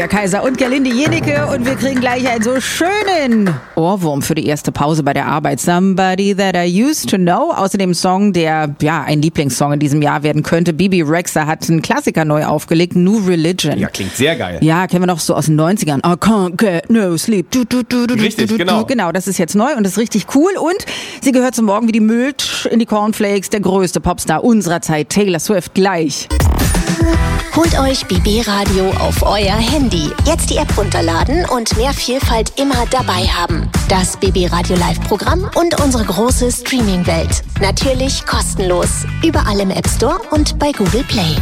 Der Kaiser und Gerlinde Jenecke und wir kriegen gleich einen so schönen Ohrwurm für die erste Pause bei der Arbeit. Somebody That I Used to Know. Außerdem Song, der ein Lieblingssong in diesem Jahr werden könnte. Bebe Rexha hat einen Klassiker neu aufgelegt, New Religion. Ja, klingt sehr geil. Ja, kennen wir noch so aus den 90ern. I can't get no sleep. Richtig, genau. Genau, das ist jetzt neu und ist richtig cool. Und sie gehört zum Morgen wie die Milch in die Cornflakes. Der größte Popstar unserer Zeit, Taylor Swift, gleich. Holt euch BB Radio auf euer Handy. Jetzt die App runterladen und mehr Vielfalt immer dabei haben. Das BB Radio Live-Programm und unsere große Streaming-Welt. Natürlich kostenlos. Überall im App Store und bei Google Play.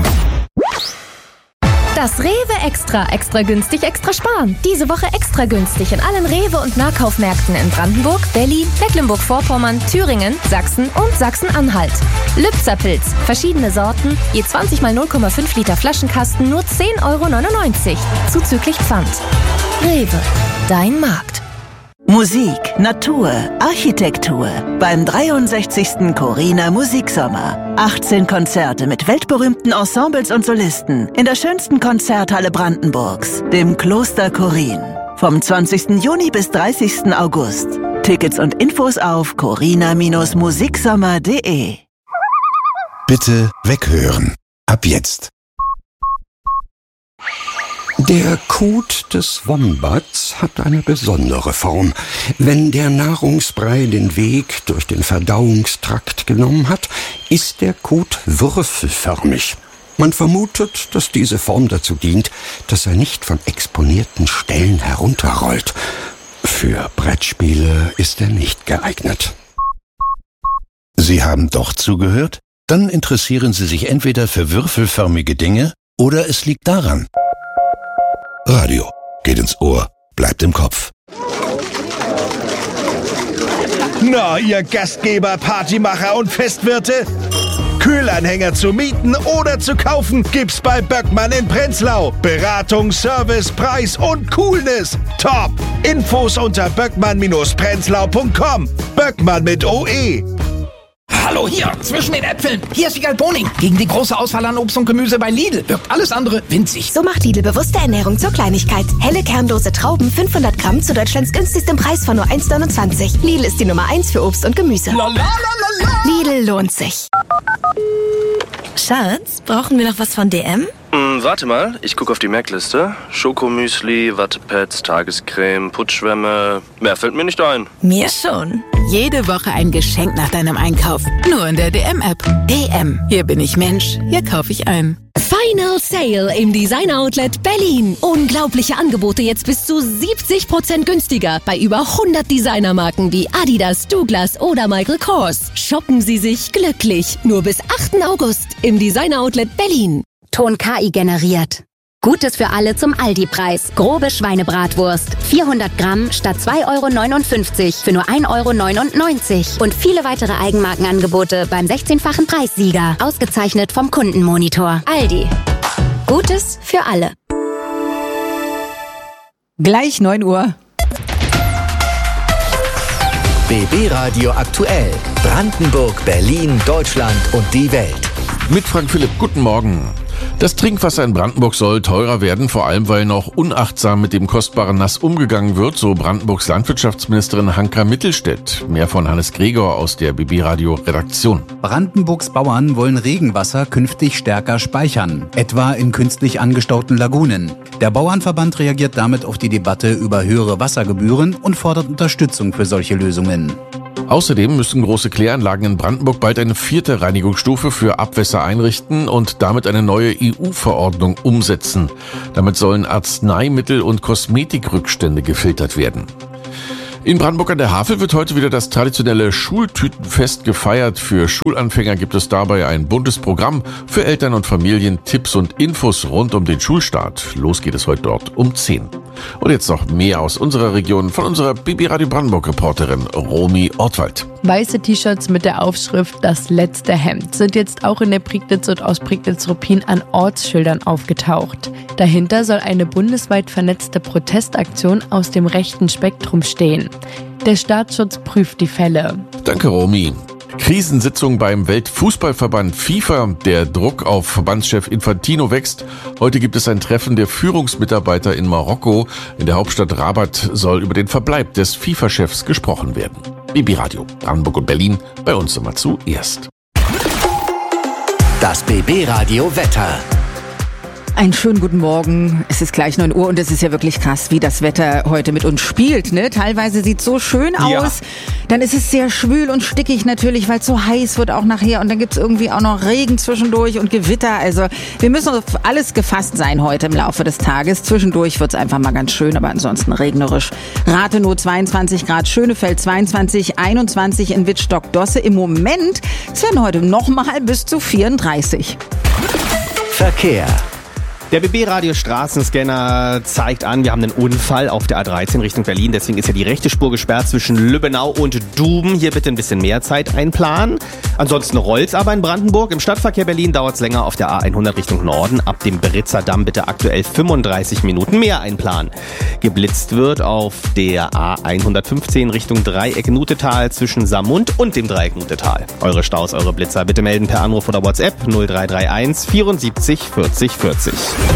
Das Rewe Extra günstig, extra sparen. Diese Woche extra günstig in allen Rewe- und Nahkaufmärkten in Brandenburg, Berlin, Mecklenburg-Vorpommern, Thüringen, Sachsen und Sachsen-Anhalt. Lübzer Pilz, verschiedene Sorten, je 20 mal 0,5 Liter Flaschenkasten, nur 10,99 €, zuzüglich Pfand. Rewe, dein Markt. Musik, Natur, Architektur beim 63. Corina Musiksommer. 18 Konzerte mit weltberühmten Ensembles und Solisten in der schönsten Konzerthalle Brandenburgs, dem Kloster Chorin. Vom 20. Juni bis 30. August. Tickets und Infos auf corina-musiksommer.de. Bitte weghören. Ab jetzt. Der Kot des Wombats hat eine besondere Form. Wenn der Nahrungsbrei den Weg durch den Verdauungstrakt genommen hat, ist der Kot würfelförmig. Man vermutet, dass diese Form dazu dient, dass er nicht von exponierten Stellen herunterrollt. Für Brettspiele ist er nicht geeignet. Sie haben doch zugehört? Dann interessieren Sie sich entweder für würfelförmige Dinge oder es liegt daran. Radio geht ins Ohr, bleibt im Kopf. Na, ihr Gastgeber, Partymacher und Festwirte? Kühlanhänger zu mieten oder zu kaufen gibt's bei Böckmann in Prenzlau. Beratung, Service, Preis und Coolness. Top! Infos unter böckmann-prenzlau.com. Böckmann mit OE. Hallo hier, zwischen den Äpfeln. Hier ist Wiegald Boning. Gegen die große Auswahl an Obst und Gemüse bei Lidl wirkt alles andere winzig. So macht Lidl bewusste Ernährung zur Kleinigkeit. Helle kernlose Trauben, 500 Gramm zu Deutschlands günstigstem Preis von nur 1,29 €. Lidl ist die Nummer 1 für Obst und Gemüse. Lidl lohnt sich. Schatz, brauchen wir noch was von DM? Warte mal, ich gucke auf die Merkliste. Schokomüsli, Wattepads, Tagescreme, Putzschwämme. Mehr fällt mir nicht ein. Mir schon. Jede Woche ein Geschenk nach deinem Einkauf. Nur in der DM-App. DM. Hier bin ich Mensch. Hier kaufe ich ein. Final Sale im Designer Outlet Berlin. Unglaubliche Angebote jetzt bis zu 70% günstiger bei über 100 Designermarken wie Adidas, Douglas oder Michael Kors. Shoppen Sie sich glücklich. Nur bis 8. August im Designer Outlet Berlin. Ton KI generiert. Gutes für alle zum Aldi-Preis. Grobe Schweinebratwurst. 400 Gramm statt 2,59 € für nur 1,99 €. Und viele weitere Eigenmarkenangebote beim 16-fachen Preissieger. Ausgezeichnet vom Kundenmonitor. Aldi. Gutes für alle. Gleich 9 Uhr. BB Radio aktuell. Brandenburg, Berlin, Deutschland und die Welt. Mit Frank Philipp, guten Morgen. Das Trinkwasser in Brandenburg soll teurer werden, vor allem weil noch unachtsam mit dem kostbaren Nass umgegangen wird, so Brandenburgs Landwirtschaftsministerin Hanka Mittelstädt. Mehr von Hannes Gregor aus der BB Radio Redaktion. Brandenburgs Bauern wollen Regenwasser künftig stärker speichern, etwa in künstlich angestauten Lagunen. Der Bauernverband reagiert damit auf die Debatte über höhere Wassergebühren und fordert Unterstützung für solche Lösungen. Außerdem müssen große Kläranlagen in Brandenburg bald eine 4. Reinigungsstufe für Abwässer einrichten und damit eine neue EU-Verordnung umsetzen. Damit sollen Arzneimittel- und Kosmetikrückstände gefiltert werden. In Brandenburg an der Havel wird heute wieder das traditionelle Schultütenfest gefeiert. Für Schulanfänger gibt es dabei ein buntes Programm, für Eltern und Familien Tipps und Infos rund um den Schulstart. Los geht es heute dort um 10. Und jetzt noch mehr aus unserer Region von unserer BB Radio Brandenburg-Reporterin Romy Ortwald. Weiße T-Shirts mit der Aufschrift "Das letzte Hemd" sind jetzt auch in der Prignitz und aus Prignitz-Ruppin an Ortsschildern aufgetaucht. Dahinter soll eine bundesweit vernetzte Protestaktion aus dem rechten Spektrum stehen. Der Staatsschutz prüft die Fälle. Danke, Romy. Krisensitzung beim Weltfußballverband FIFA. Der Druck auf Verbandschef Infantino wächst. Heute gibt es ein Treffen der Führungsmitarbeiter in Marokko. In der Hauptstadt Rabat soll über den Verbleib des FIFA-Chefs gesprochen werden. BB Radio, Brandenburg und Berlin, bei uns immer zuerst. Das BB Radio Wetter. Einen schönen guten Morgen. Es ist gleich 9 Uhr und es ist ja wirklich krass, wie das Wetter heute mit uns spielt, ne? Teilweise sieht es so schön aus, dann ist es sehr schwül und stickig natürlich, weil es so heiß wird auch nachher und dann gibt es irgendwie auch noch Regen zwischendurch und Gewitter. Also wir müssen auf alles gefasst sein heute im Laufe des Tages. Zwischendurch wird es einfach mal ganz schön, aber ansonsten regnerisch. Rathenow 22 Grad, Schönefeld 22, 21 in Wittstock-Dosse. Im Moment, es werden heute nochmal bis zu 34. Verkehr. Der BB-Radio Straßenscanner zeigt an, wir haben einen Unfall auf der A13 Richtung Berlin. Deswegen ist ja die rechte Spur gesperrt zwischen Lübbenau und Duben. Hier bitte ein bisschen mehr Zeit einplanen. Ansonsten rollt's aber in Brandenburg. Im Stadtverkehr Berlin dauert's länger auf der A100 Richtung Norden. Ab dem Britzer Damm bitte aktuell 35 Minuten mehr einplanen. Geblitzt wird auf der A115 Richtung Dreieck Nutetal zwischen Samund und dem Dreieck Nutetal. Eure Staus, eure Blitzer bitte melden per Anruf oder WhatsApp 0331 74 40 40.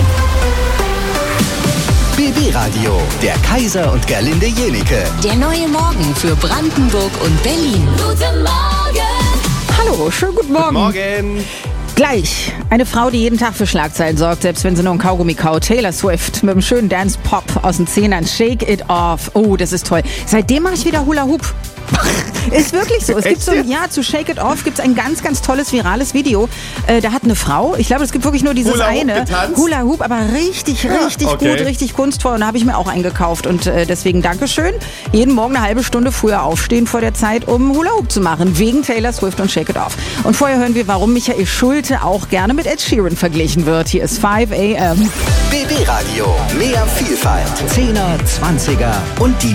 BB Radio, der Kaiser und Gerlinde Jenike. Der neue Morgen für Brandenburg und Berlin. Guten Morgen. Hallo, schönen guten Morgen. Guten Morgen. Gleich eine Frau, die jeden Tag für Schlagzeilen sorgt, selbst wenn sie nur ein Kaugummi kaut. Taylor Swift mit einem schönen Dance-Pop aus den Zehnern. Shake It Off. Oh, das ist toll. Seitdem mache ich wieder Hula Hoop. Ist wirklich so. Es gibt so, ja, zu Shake It Off gibt es ein ganz, ganz tolles virales Video. Da hat eine Frau, ich glaube, es gibt wirklich nur dieses eine Hula Hoop, aber richtig gut, richtig kunstvoll. Und da habe ich mir auch eingekauft. Und deswegen Dankeschön. Jeden Morgen eine halbe Stunde früher aufstehen vor der Zeit, um Hula Hoop zu machen. Wegen Taylor Swift und Shake It Off. Und vorher hören wir, warum Michael Schulte auch gerne mit Ed Sheeran verglichen wird. Hier ist 5 AM. BB Radio, mehr Vielfalt. 10er, 20er und die